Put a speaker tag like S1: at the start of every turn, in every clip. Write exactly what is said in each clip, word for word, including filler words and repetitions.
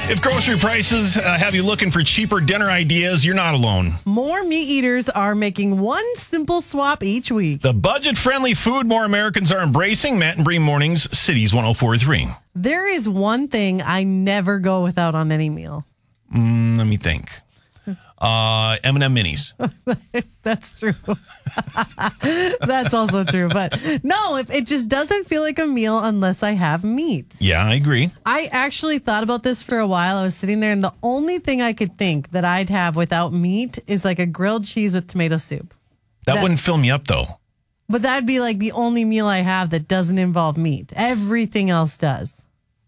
S1: If grocery prices uh, have you looking for cheaper dinner ideas, you're not alone.
S2: More meat eaters are making one simple swap each week.
S1: The budget-friendly food more Americans are embracing. Matt and Bree Mornings, Cities one oh four point three.
S2: There is one thing I never go without on any meal.
S1: Mm, let me think. Uh, M and M minis.
S2: That's true. That's also true. But no, if it just doesn't feel like a meal unless I have meat.
S1: Yeah, I agree.
S2: I actually thought about this for a while. I was sitting there, and the only thing I could think that I'd have without meat is like a grilled cheese with tomato soup.
S1: That,
S2: That-
S1: wouldn't fill me up, though.
S2: But that'd be like the only meal I have that doesn't involve meat. Everything else does.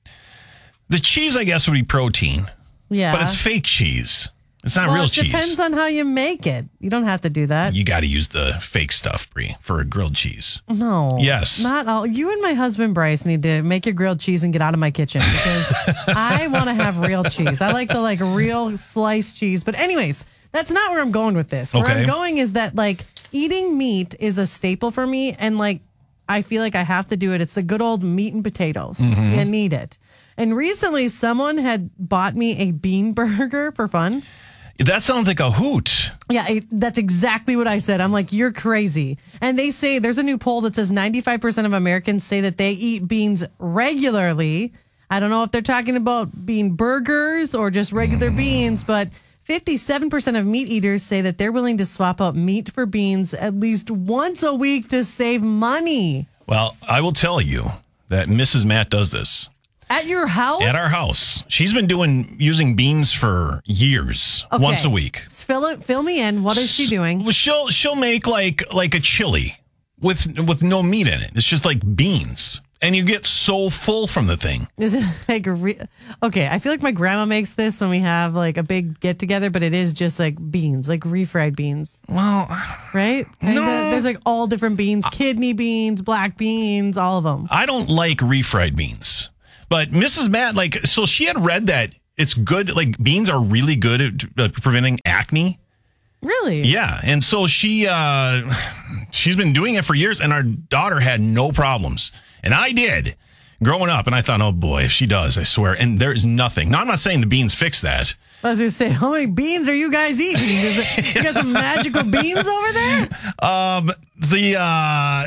S1: The cheese, I guess, would be protein.
S2: Yeah.
S1: But it's fake cheese. It's not
S2: well,
S1: real
S2: it
S1: cheese.
S2: depends on how you make it. You don't have to do that.
S1: You got to use the fake stuff, Bree, for a grilled cheese.
S2: No.
S1: Yes.
S2: Not all. You and my husband, Bryce, need to make your grilled cheese and get out of my kitchen because I want to have real cheese. I like the like real sliced cheese. But anyways, that's not where I'm going with this. Where
S1: Okay.
S2: I'm going is that like eating meat is a staple for me. And like, I feel like I have to do it. It's the good old meat and potatoes.
S1: Mm-hmm.
S2: You need it. And recently someone had bought me a bean burger for fun.
S1: That sounds like a hoot.
S2: Yeah, it, that's exactly what I said. I'm like, you're crazy. And they say there's a new poll that says ninety-five percent of Americans say that they eat beans regularly. I don't know if they're talking about bean burgers or just regular beans, but fifty-seven percent of meat eaters say that they're willing to swap out meat for beans at least once a week to save money.
S1: Well, I will tell you that Missus Matt does this.
S2: At your house?
S1: At our house. She's been doing using beans for years,
S2: Okay.
S1: once a week.
S2: Fill it, fill me in. What is she doing?
S1: Well, She'll she'll make like like a chili with with no meat in it. It's just like beans, and you get so full from the thing.
S2: Is it like a re- okay? I feel like my grandma makes this when we have like a big get together, but it is just like beans, like refried beans,
S1: Well,
S2: right? Kinda.
S1: No.
S2: There's like all different beans, kidney beans, black beans, all of them.
S1: I don't like refried beans, but Missus Matt, like, so she had read that it's good. Like beans are really good at uh, preventing acne.
S2: Really?
S1: Yeah, and so she uh, she's been doing it for years, and our daughter had no problems, and I did growing up, and I thought, oh boy, if she does, I swear. And there's nothing. Now I'm not saying the beans fix that.
S2: I was gonna say, how many beans are you guys eating? Is it, you got some magical beans over there?
S1: Um, the uh,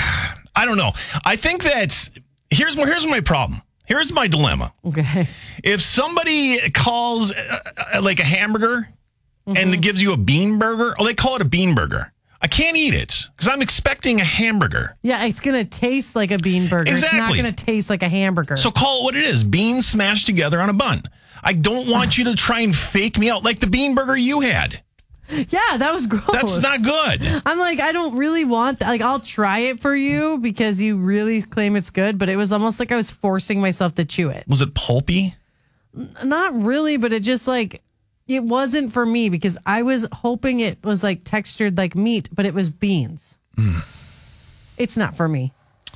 S1: I don't know. I think that here's here's my problem. Here's my dilemma.
S2: Okay.
S1: If somebody calls uh, uh, like a hamburger and it gives you a bean burger, oh, they call it a bean burger. I can't eat it because I'm expecting a hamburger.
S2: Yeah, it's gonna taste like a bean burger.
S1: Exactly.
S2: It's not gonna taste like a hamburger.
S1: So call it what it is. Beans smashed together on a bun. I don't want you to try and fake me out like the bean burger you had.
S2: yeah, that was gross.
S1: That's not good.
S2: I'm like, I don't really want that. Like, I'll try it for you because you really claim it's good, but it was almost like I was forcing myself to chew it.
S1: Was it pulpy?
S2: Not really, but it just like, it wasn't for me because I was hoping it was like textured like meat, but it was beans.
S1: Mm.
S2: It's not for me.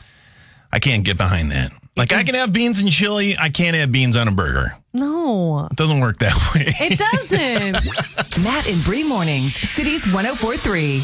S1: I can't get behind that. Like, I can have beans in chili. I can't have beans on a burger.
S2: No,
S1: It doesn't work that way.
S2: it doesn't.
S3: Matt and Bree Mornings, Cities one oh four point three.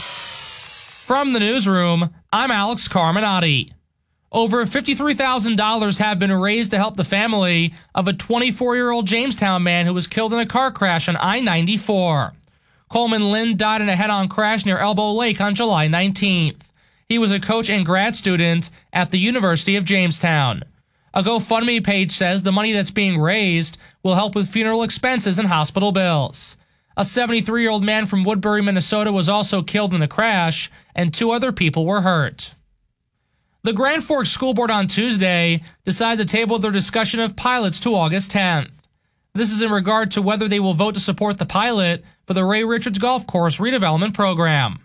S4: From the newsroom, I'm Alex Carminati. Over fifty-three thousand dollars have been raised to help the family of a twenty-four-year-old Jamestown man who was killed in a car crash on I ninety-four. Coleman Lynn died in a head-on crash near Elbow Lake on July nineteenth. He was a coach and grad student at the University of Jamestown. A GoFundMe page says the money that's being raised will help with funeral expenses and hospital bills. A seventy-three-year-old man from Woodbury, Minnesota was also killed in the crash, and two other people were hurt. The Grand Forks School Board on Tuesday decided to table their discussion of pilots to August tenth. This is in regard to whether they will vote to support the pilot for the Ray Richards Golf Course redevelopment program.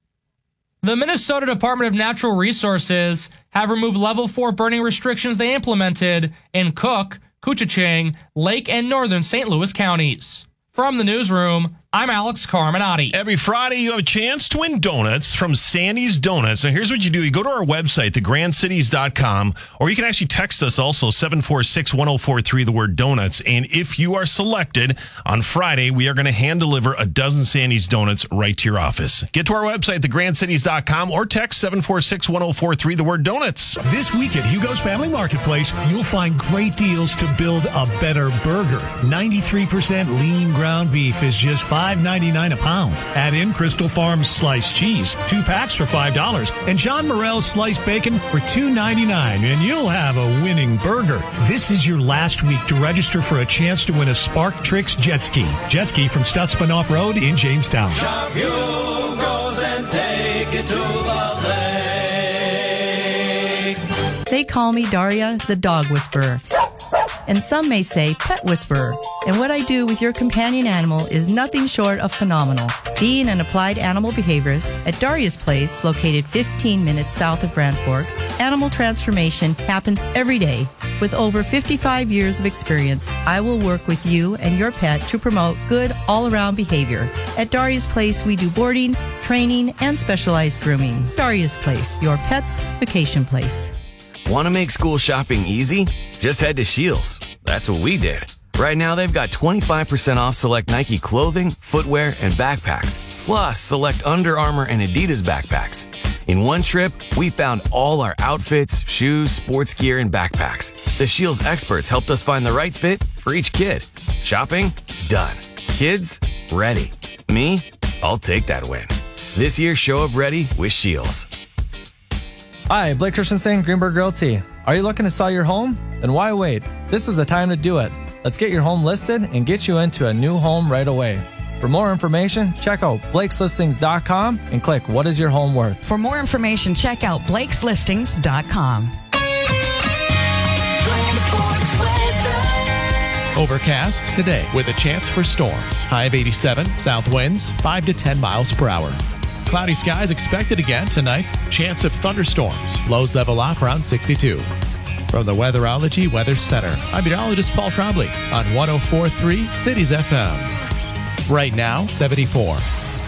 S4: The Minnesota Department of Natural Resources have removed level four burning restrictions they implemented in Cook, Koochiching, Lake, and northern Saint Louis counties. From the newsroom, I'm Alex Carminati.
S1: Every Friday, you have a chance to win donuts from Sandy's Donuts. Now, here's what you do. You go to our website, the grand cities dot com, or you can actually text us also, seven four six, one oh four three, the word donuts. And if you are selected on Friday, we are going to hand deliver a dozen Sandy's Donuts right to your office. Get to our website, the grand cities dot com, or text seven four six, one oh four three, the word donuts.
S5: This week at Hugo's Family Marketplace, you'll find great deals to build a better burger. ninety-three percent lean ground beef is just five ninety-nine a pound. Add in Crystal Farms sliced cheese, two packs for five dollars, and John Morrell's sliced bacon for two ninety-nine, and you'll have a winning burger. This is your last week to register for a chance to win a Spark Tricks jet ski. Jet ski from Stutzman Off-Road in Jamestown.
S6: Shop Hugo's and take it to the lake.
S7: They call me Daria, the dog whisperer. And some may say pet whisperer. And what I do with your companion animal is nothing short of phenomenal. Being an applied animal behaviorist at Daria's Place, located fifteen minutes south of Grand Forks, animal transformation happens every day. With over fifty-five years of experience, I will work with you and your pet to promote good all-around behavior. At Daria's Place, we do boarding, training, and specialized grooming. Daria's Place, your pet's vacation place.
S8: Want to make school shopping easy? Just head to Scheels. That's what we did. Right now, they've got twenty-five percent off select Nike clothing, footwear, and backpacks, plus select Under Armour and Adidas backpacks. In one trip, we found all our outfits, shoes, sports gear, and backpacks. The Scheels experts helped us find the right fit for each kid. Shopping? Done. Kids? Ready. Me? I'll take that win. This year, show up ready with Scheels.
S9: Hi, Blake Christensen, Greenberg Realty. Are you looking to sell your home? Then why wait? This is the time to do it. Let's get your home listed and get you into a new home right away. For more information, check out blakes listings dot com and click What is your home worth?
S3: For more information, check out blakes listings dot com.
S10: Overcast today with a chance for storms. High of eighty-seven, south winds five to ten miles per hour. Cloudy skies expected again tonight. Chance of thunderstorms. Lows level off around sixty-two. From the Weatherology Weather Center, I'm meteorologist Paul Trombley on one oh four point three Cities F M. Right now, seventy-four.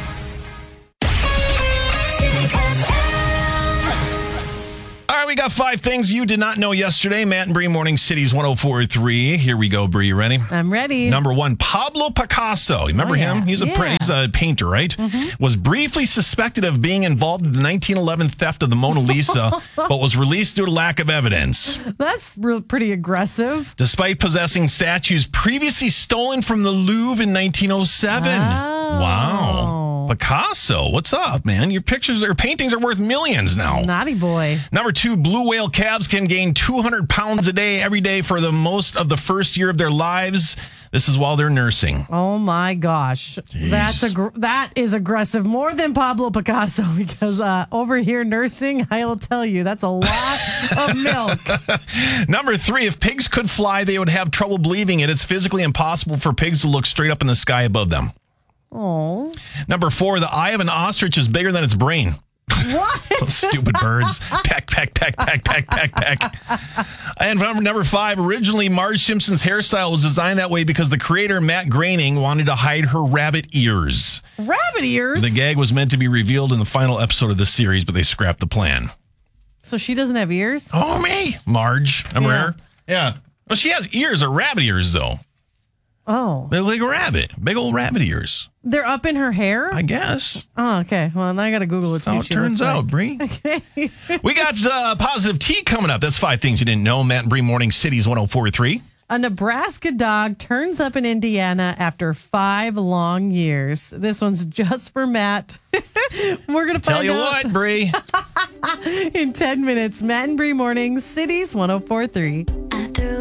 S1: All right, we got five things you did not know yesterday. Matt and Bree, Morning Cities one oh four point three. Here we go, Bree. You ready?
S2: I'm ready.
S1: Number one, Pablo Picasso. You remember
S2: Oh, yeah.
S1: him? He's a,
S2: Yeah.
S1: he's a painter, right?
S2: Mm-hmm.
S1: Was briefly suspected of being involved in the nineteen eleven theft of the Mona Lisa, but was released due to lack of evidence.
S2: That's real, pretty aggressive.
S1: Despite possessing statues previously stolen from the Louvre in nineteen oh seven.
S2: Oh.
S1: Wow. Picasso, what's up, man? Your pictures or paintings are worth millions now.
S2: Naughty boy.
S1: Number two, blue whale calves can gain two hundred pounds a day every day for the most of the first year of their lives. This is while they're nursing.
S2: Oh my gosh,
S1: Jeez.
S2: that's a that is aggressive, more than Pablo Picasso. Because uh, over here nursing, I will tell you, that's a lot of milk.
S1: Number three, if pigs could fly, they would have trouble believing it. It's physically impossible for pigs to look straight up in the sky above them.
S2: Oh,
S1: Number four, the eye of an ostrich is bigger than its brain.
S2: what?
S1: Those stupid birds. Peck, peck, peck, peck, peck, peck, peck. And number, number five, originally Marge Simpson's hairstyle was designed that way because the creator, Matt Groening, wanted to hide her rabbit ears.
S2: Rabbit ears.
S1: The gag was meant to be revealed in the final episode of the series, but they scrapped the plan.
S2: So she doesn't have ears?
S1: Oh, me. Marge. Remember
S2: Yeah.
S1: her? Yeah. Well, she has ears, are rabbit ears, though.
S2: Oh,
S1: They're like a rabbit. Big old rabbit ears,
S2: they're up in her hair.
S1: I guess.
S2: Oh, okay. Well, now I got to Google it. See
S1: How
S2: what
S1: it
S2: she
S1: turns
S2: looks
S1: out,
S2: like.
S1: Bree. We got uh, Positive Tea coming up. That's five things you didn't know. Matt and Bree, Morning Cities one oh four point three.
S2: A Nebraska dog turns up in Indiana after five long years. This one's just for Matt. We're going to
S1: Tell
S2: find
S1: you
S2: out
S1: what, Bree.
S2: in ten minutes. Matt and Bree Mornings, Cities one oh four point three.